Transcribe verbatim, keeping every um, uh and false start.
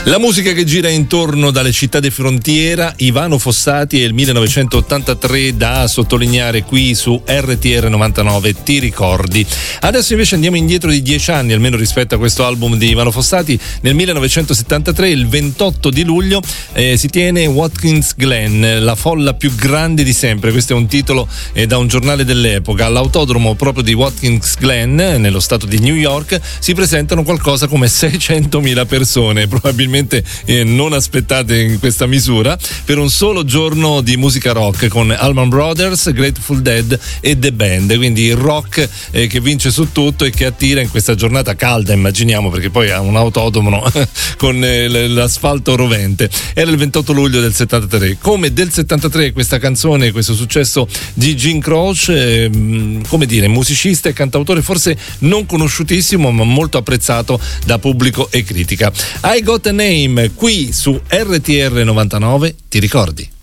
La musica che gira intorno dalle città di frontiera, Ivano Fossati e il millenovecentottantatré da sottolineare qui su R T R novantanove, Ti ricordi? Adesso invece andiamo indietro di dieci anni, almeno rispetto a questo album di Ivano Fossati. Nel millenovecentosettantatré, il ventotto di luglio, eh, si tiene Watkins Glen, la folla più grande di sempre. Questo è un titolo eh, da un giornale dell'epoca. All'autodromo proprio di Watkins Glen, nello stato di New York, si presentano qualcosa come seicentomila persone, probabilmente Eh, non aspettate in questa misura, per un solo giorno di musica rock con Allman Brothers, Grateful Dead e The Band. Quindi il rock eh, che vince su tutto e che attira in questa giornata calda, immaginiamo, perché poi ha un autodromo con eh, l'asfalto rovente. Era il ventotto luglio del settantatré. Come del settantatré questa canzone, questo successo di Jim Croce, eh, come dire, musicista e cantautore forse non conosciutissimo ma molto apprezzato da pubblico e critica. I Got a Name, qui su R T R novantanove, Ti ricordi?